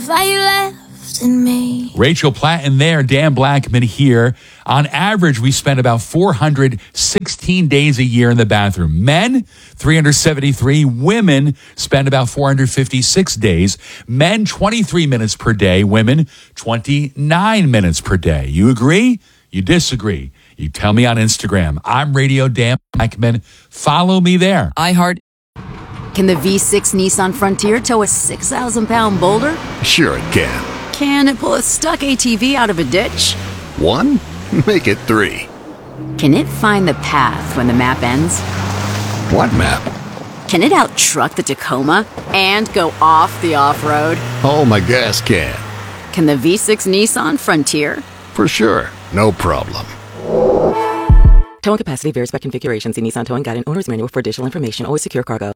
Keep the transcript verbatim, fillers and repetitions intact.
fire left in me. Rachel Platten there, Dan Blackman here. On average, we spend about four hundred sixteen days a year in the bathroom. Men, three hundred seventy-three. Women spend about four hundred fifty-six days. Men, twenty-three minutes per day. Women, twenty-nine minutes per day. You agree? You disagree? You tell me on Instagram. I'm Radio Dan Blackman. Follow me there. iHeart. Can the V six Nissan Frontier tow a six thousand pound boulder? Sure it can. Can it pull a stuck A T V out of a ditch? One? Make it three. Can it find the path when the map ends? What map? Can it out-truck the Tacoma and go off the off-road? Oh, my gas can. Can the V six Nissan Frontier? For sure. No problem. Towing capacity varies by configuration. See Nissan Towing Guide and Owner's Manual for additional information. Always secure cargo.